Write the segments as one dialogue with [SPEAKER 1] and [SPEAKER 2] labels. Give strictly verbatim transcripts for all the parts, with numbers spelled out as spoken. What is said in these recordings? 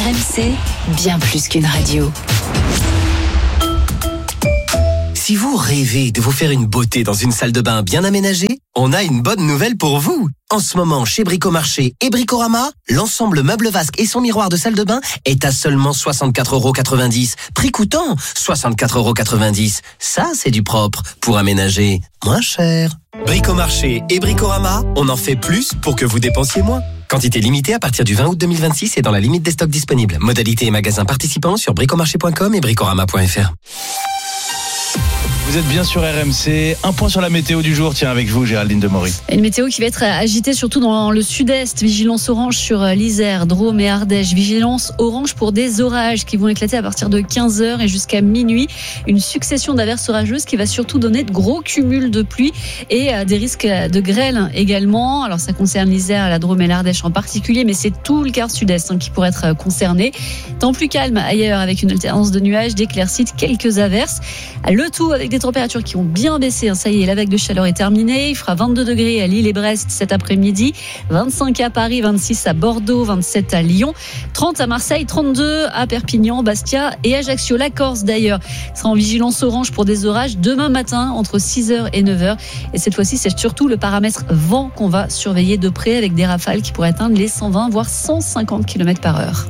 [SPEAKER 1] M C, bien plus qu'une radio.
[SPEAKER 2] Si vous rêvez de vous faire une beauté dans une salle de bain bien aménagée, on a une bonne nouvelle pour vous. En ce moment, chez Bricomarché et Bricorama, l'ensemble meuble vasque et son miroir de salle de bain est à seulement soixante-quatre euros quatre-vingt-dix. Prix coûtant, soixante-quatre euros quatre-vingt-dix. Ça, c'est du propre pour aménager moins cher. Bricomarché et Bricorama, on en fait plus pour que vous dépensiez moins. Quantité limitée à partir du vingt août deux mille vingt-six et dans la limite des stocks disponibles. Modalité et magasins participants sur bricomarché point com et bricorama point f r.
[SPEAKER 3] Vous êtes bien sur R M C. Un point sur la météo du jour. Tiens, avec vous, Géraldine Demory.
[SPEAKER 4] Une météo qui va être agitée surtout dans le sud-est. Vigilance orange sur l'Isère, Drôme et Ardèche. Vigilance orange pour des orages qui vont éclater à partir de quinze heures et jusqu'à minuit. Une succession d'averses orageuses qui va surtout donner de gros cumuls de pluie et des risques de grêle également. Alors ça concerne l'Isère, la Drôme et l'Ardèche en particulier, mais c'est tout le quart sud-est qui pourrait être concerné. Temps plus calme ailleurs avec une alternance de nuages, d'éclaircies, quelques averses. Le tout avec des températures qui ont bien baissé. Ça y est, la vague de chaleur est terminée. Il fera vingt-deux degrés à Lille et Brest cet après-midi, vingt-cinq à Paris, vingt-six à Bordeaux, vingt-sept à Lyon, trente à Marseille, trente-deux à Perpignan, Bastia et Ajaccio. La Corse d'ailleurs sera en vigilance orange pour des orages demain matin entre six heures et neuf heures. Et cette fois-ci, c'est surtout le paramètre vent qu'on va surveiller de près avec des rafales qui pourraient atteindre les cent vingt voire cent cinquante kilomètres par heure.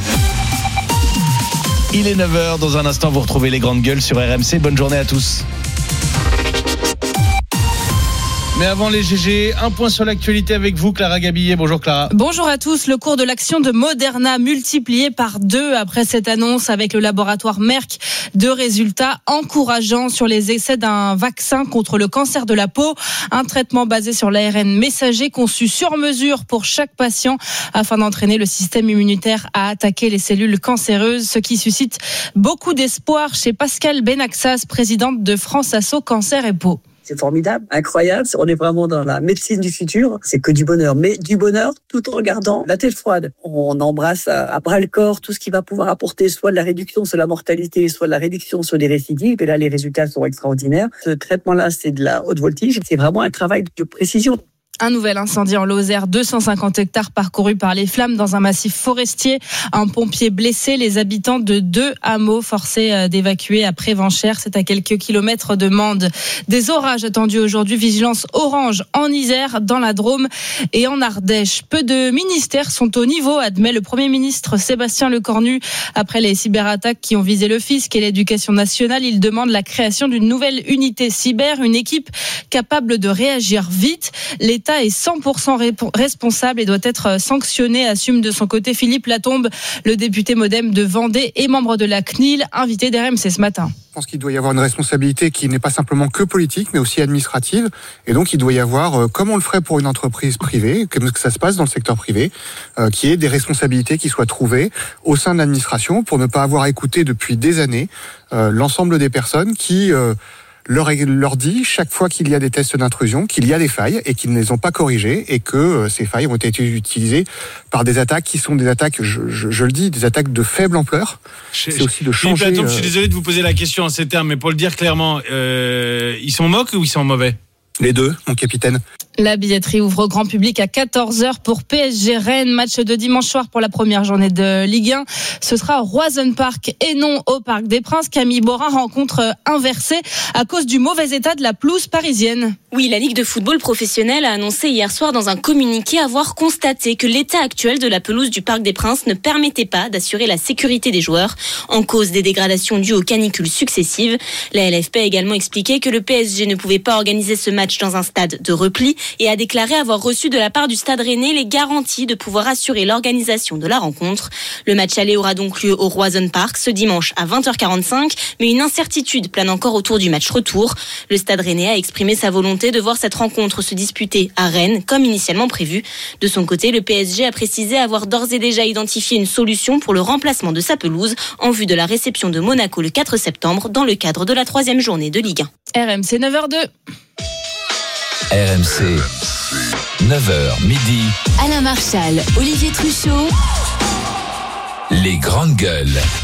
[SPEAKER 3] Il est neuf heures. Dans un instant, vous retrouvez les grandes gueules sur R M C. Bonne journée à tous. Mais avant les G G, un point sur l'actualité avec vous, Clara Gabillet. Bonjour Clara.
[SPEAKER 5] Bonjour à tous. Le cours de l'action de Moderna multiplié par deux après cette annonce avec le laboratoire Merck. Deux résultats encourageants sur les essais d'un vaccin contre le cancer de la peau. Un traitement basé sur l'A R N messager conçu sur mesure pour chaque patient afin d'entraîner le système immunitaire à attaquer les cellules cancéreuses, ce qui suscite beaucoup d'espoir chez Pascale Benaxas, présidente de France Asso Cancer et Peau.
[SPEAKER 6] C'est formidable, incroyable. On est vraiment dans la médecine du futur. C'est que du bonheur, mais du bonheur tout en regardant la tête froide. On embrasse à bras le corps tout ce qui va pouvoir apporter soit de la réduction sur la mortalité, soit de la réduction sur les récidives. Et là, les résultats sont extraordinaires. Ce traitement-là, c'est de la haute voltige. C'est vraiment un travail de précision.
[SPEAKER 5] Un nouvel incendie en Lozère, deux cent cinquante hectares parcourus par les flammes dans un massif forestier. Un pompier blessé, les habitants de deux hameaux forcés d'évacuer à Prévenchères. C'est à quelques kilomètres de Mende. Des orages attendus aujourd'hui. Vigilance orange en Isère, dans la Drôme et en Ardèche. Peu de ministères sont au niveau, admet le Premier ministre Sébastien Lecornu. Après les cyberattaques qui ont visé le fisc et l'éducation nationale, il demande la création d'une nouvelle unité cyber, une équipe capable de réagir vite. Les L'État est cent pour cent responsable et doit être sanctionné, assume de son côté Philippe Latombe, le député MoDem de Vendée et membre de la C N I L, invité d'R M C ce matin.
[SPEAKER 7] Je pense qu'il doit y avoir une responsabilité qui n'est pas simplement que politique, mais aussi administrative. Et donc, il doit y avoir, comme on le ferait pour une entreprise privée, comme ça se passe dans le secteur privé, euh, qu'il y ait des responsabilités qui soient trouvées au sein de l'administration pour ne pas avoir écouté depuis des années euh, l'ensemble des personnes qui... Euh, Leur, leur dit chaque fois qu'il y a des tests d'intrusion qu'il y a des failles et qu'ils ne les ont pas corrigées et que euh, ces failles ont été utilisées par des attaques qui sont des attaques, je, je, je le dis, des attaques de faible ampleur.
[SPEAKER 8] Je,
[SPEAKER 7] C'est aussi de changer...
[SPEAKER 8] Philippe Latombe,
[SPEAKER 7] euh...
[SPEAKER 8] je suis désolé de vous poser la question en ces termes, mais pour le dire clairement, euh, ils sont moques ou ils sont mauvais ?
[SPEAKER 7] Les deux, mon capitaine.
[SPEAKER 5] La billetterie ouvre au grand public à quatorze heures pour P S G Rennes, match de dimanche soir pour la première journée de Ligue un. Ce sera au Roison Park et non au Parc des Princes. Camille Borin, rencontre inversée à cause du mauvais état de la pelouse parisienne.
[SPEAKER 9] Oui, la Ligue de football professionnel a annoncé hier soir dans un communiqué avoir constaté que l'état actuel de la pelouse du Parc des Princes ne permettait pas d'assurer la sécurité des joueurs. En cause des dégradations dues aux canicules successives. La L F P a également expliqué que le P S G ne pouvait pas organiser ce match dans un stade de repli et a déclaré avoir reçu de la part du Stade Rennais les garanties de pouvoir assurer l'organisation de la rencontre. Le match aller aura donc lieu au Roison Park ce dimanche à vingt heures quarante-cinq, mais une incertitude plane encore autour du match retour. Le Stade Rennais a exprimé sa volonté de voir cette rencontre se disputer à Rennes, comme initialement prévu. De son côté, le P S G a précisé avoir d'ores et déjà identifié une solution pour le remplacement de sa pelouse en vue de la réception de Monaco le quatre septembre dans le cadre de la troisième journée de Ligue un.
[SPEAKER 5] R M C neuf heures deux.
[SPEAKER 10] R M C, neuf heures midi.
[SPEAKER 1] Alain Marchal, Olivier Truchot.
[SPEAKER 10] Les grandes gueules.